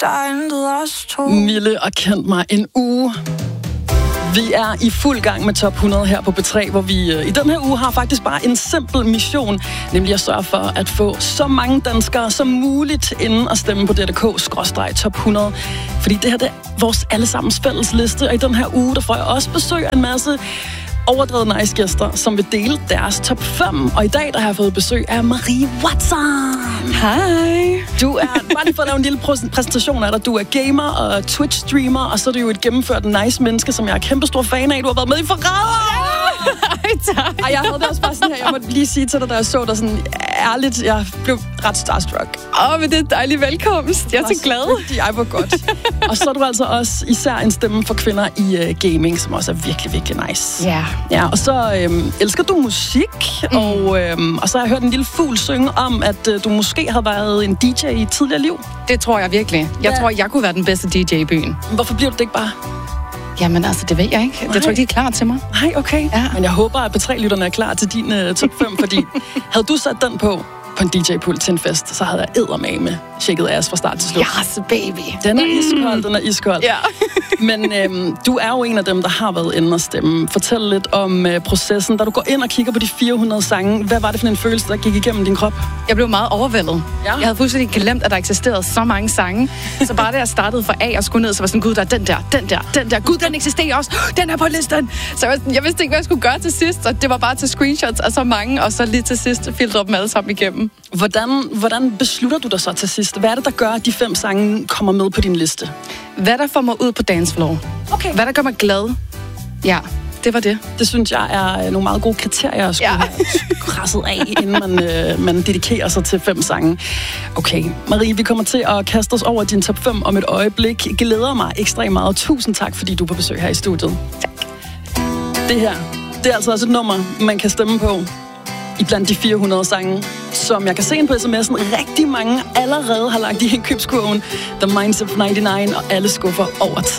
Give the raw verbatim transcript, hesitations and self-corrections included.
der er intet os to. Mille og kendt mig en uge. Vi er i fuld gang med top hundrede her på B tre, hvor vi øh, i den her uge har faktisk bare en simpel mission, nemlig at sørge for at få så mange danskere som muligt inden at stemme på D R K skråstreg top hundrede. Fordi det her det er vores allesammens fælles liste, og i den her uge der får jeg også besøg af en masse overdrevet nice gæster, som vil dele deres top fem. Og i dag der har jeg fået besøg af Marie Watson. Hej. Du er, bare lige for at lave en lille præsentation af dig. Du er gamer og Twitch-streamer, og så er du jo et gennemført nice menneske, som jeg er kæmpe stor fan af. Du har været med i Forræder! Ej, tak. Ej, jeg havde det også bare sådan her. Jeg måtte lige sige til dig, da jeg så dig sådan ærligt. Jeg blev ret starstruck. Åh, oh, men det er dejlig velkomst. Jeg er så glad. Rigtig, ej, hvor godt. Og så er du altså også især en stemme for kvinder i uh, gaming, som også er virkelig, virkelig nice. Ja. Ja, og så øhm, elsker du musik, mm. og, øhm, og så har jeg hørt en lille fugl synge om, at øh, du måske har været en D J i et tidligere liv. Det tror jeg virkelig. Jeg ja. tror, jeg kunne være den bedste D J i byen. Hvorfor bliver du det ikke bare? Jamen altså, det ved jeg ikke. Nej. Jeg tror ikke, de er klar til mig. Nej, okay. Ja. Men jeg håber, at B tre-lytterne er klar til din uh, top fem, fordi havde du sat den på på en D J-pult til en fest, så havde jeg eddermame shaket ass fra start til slut. Yes, baby. Den er iskold, den er iskold. Ja. Men øhm, du er jo en af dem, der har været inde og stemme. Fortæl lidt om øh, processen. Da du går ind og kigger på de fire hundrede sange, hvad var det for en følelse, der gik igennem din krop? Jeg blev meget overvældet. Ja. Jeg havde fuldstændig glemt, at der eksisterede så mange sange. Så bare da jeg startede fra A og skulle ned, så var sådan, gud, der er den der, den der, den der. Gud, den eksisterer også. Den er på listen. Så jeg, jeg vidste ikke, hvad jeg skulle gøre til sidst. Og det var bare til screenshots af så mange, og så lige til sidst filtre dem alle sammen igennem. Hvordan, hvordan beslutter du dig så til sidst? Hvad er det, der gør, at de fem sange kommer med på din liste? Hvad der får mig ud på dancefloor. Okay. Hvad der gør mig glad. Ja, det var det. Det synes jeg er nogle meget gode kriterier at skulle ja. have krasset af, inden man, øh, man dedikerer sig til fem sange. Okay, Marie, vi kommer til at kaste os over din top fem om et øjeblik. Glæder mig ekstremt meget. Tusind tak, fordi du er på besøg her i studiet. Tak. Det her, det er altså også et nummer, man kan stemme på i blandt de fire hundrede sange, som jeg kan se ind på sms'en. Rigtig mange allerede har lagt i indkøbskurven. The Minds of nioghalvfems og alle skuffer over tid.